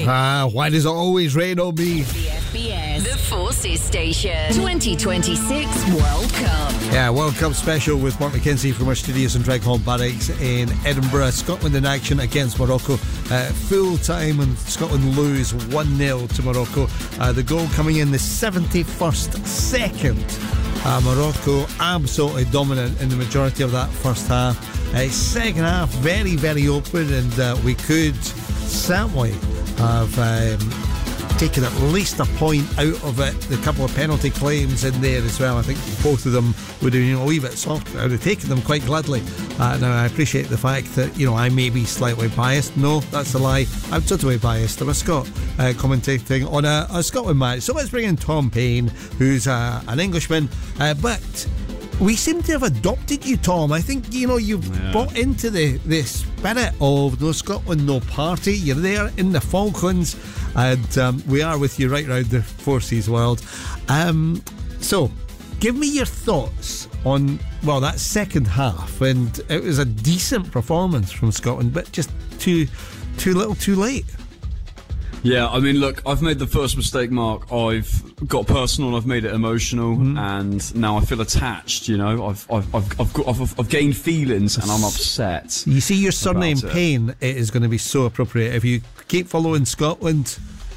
rain? Why does it always rain on me? The FBS, the Forces Station, 2026 World Cup. Yeah, World Cup special with Mark McKenzie from our studios in Dreghorn Barracks in Edinburgh. Scotland in action against Morocco. Full time, and Scotland lose 1-0 to Morocco. The goal coming in the 71st second. Morocco absolutely dominant in the majority of that first half. Second half very, very open, and we could certainly have taken at least a point out of it. The couple of penalty claims in there as well, I think both of them would have been a wee bit soft. I would have taken them quite gladly. Now I appreciate the fact that I may be slightly biased. No, that's a lie. I'm totally biased. I'm a Scot commentating on a Scotland match. So let's bring in Tom Payne, who's an Englishman, but we seem to have adopted you, Tom. I think you've bought into the spirit of no Scotland, no party. You're there in the Falklands, and we are with you right round the Forces world. So give me your thoughts on that second half. And it was a decent performance from Scotland, but just too little too late. Yeah, I mean, look, I've made the first mistake, Mark. I've got personal and I've made it emotional, and now I feel attached. I've gained feelings and I'm upset. You see, your surname Payne, it is going to be so appropriate if you keep following Scotland.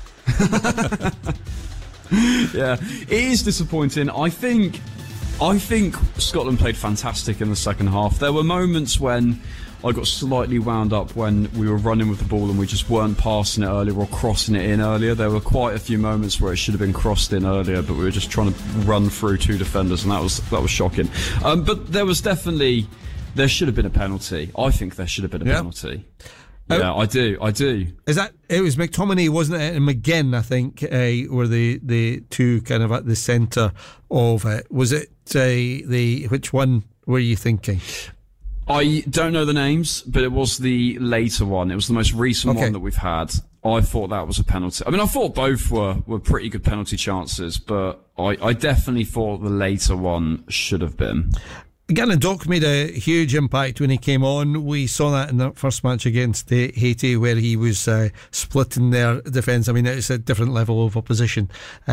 Yeah, it is disappointing. I think Scotland played fantastic in the second half. There were moments when I got slightly wound up when we were running with the ball and we just weren't passing it earlier or crossing it in earlier. There were quite a few moments where it should have been crossed in earlier, but we were just trying to run through two defenders, and that was shocking. But there should have been a penalty. I think there should have been a penalty. Yeah, I do. Is that it? Was McTominay, wasn't it, and McGinn? I think were the two kind of at the centre of it. Was it which one were you thinking? I don't know the names, but it was the later one. It was the most recent one that we've had. I thought that was a penalty. I mean, I thought both were pretty good penalty chances, but I definitely thought the later one should have been. Again, Doc made a huge impact when he came on. We saw that in that first match against Haiti, where he was splitting their defence. I mean, it's a different level of opposition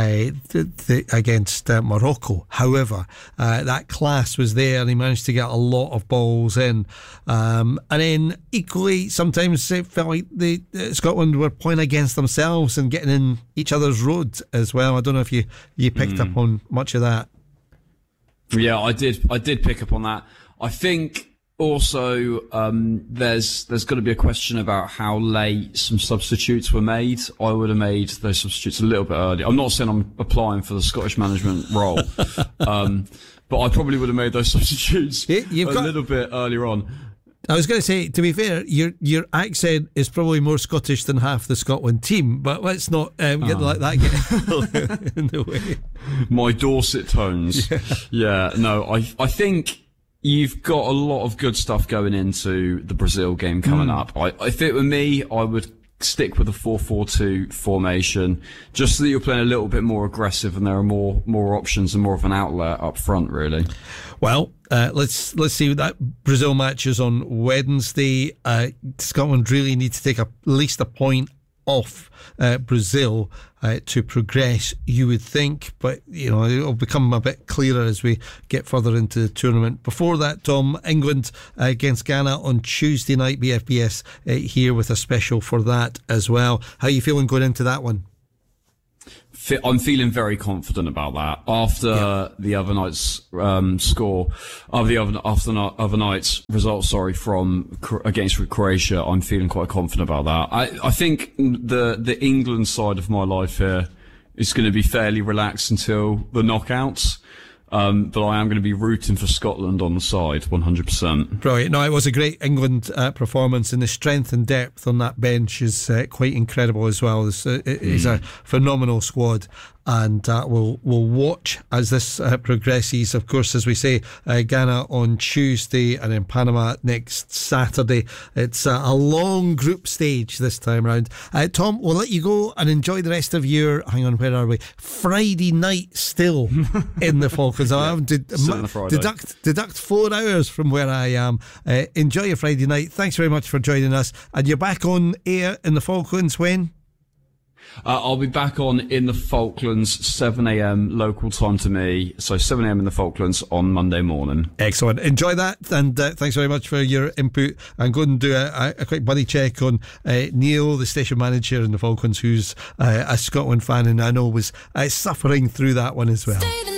against Morocco. However, that class was there, and he managed to get a lot of balls in. And then equally, sometimes it felt like Scotland were playing against themselves and getting in each other's road as well. I don't know if you picked up on much of that. Yeah, I did pick up on that. I think also there's got to be a question about how late some substitutes were made. I would have made those substitutes a little bit earlier. I'm not saying I'm applying for the Scottish management role, but I probably would have made those substitutes a little bit earlier on. I was going to say, to be fair, your accent is probably more Scottish than half the Scotland team, but let's not let that get in the way. My Dorset tones. Yeah, no, I think you've got a lot of good stuff going into the Brazil game coming up. If it were me, I would stick with a 4-4-2 formation, just so that you're playing a little bit more aggressive and there are more options and more of an outlet up front, really. Well, let's see. That Brazil match is on Wednesday. Scotland really need to take at least a point off Brazil to progress, you would think, but it'll become a bit clearer as we get further into the tournament. Before that, Tom, England against Ghana on Tuesday night. BFBS here with a special for that as well. How are you feeling going into that one? I'm feeling very confident about that. After the other night's other night's result, from against Croatia, I'm feeling quite confident about that. I think the England side of my life here is going to be fairly relaxed until the knockouts. But I am going to be rooting for Scotland on the side, 100%. Brilliant. No, it was a great England performance, and the strength and depth on that bench is quite incredible as well. It's a phenomenal squad, and we'll watch as this progresses. Of course, as we say, Ghana on Tuesday and then Panama next Saturday. It's a long group stage this time round. Tom, we'll let you go and enjoy the rest of your, where are we? Friday night still in the Falklands. I haven't deduct 4 hours from where I am. Enjoy your Friday night. Thanks very much for joining us. And you're back on air in the Falklands when? I'll be back on in the Falklands, 7 a.m. local time to me. So 7 a.m. in the Falklands on Monday morning. Excellent. Enjoy that, and thanks very much for your input. And go and do a quick buddy check on Neil, the station manager in the Falklands, who's a Scotland fan, and I know was suffering through that one as well.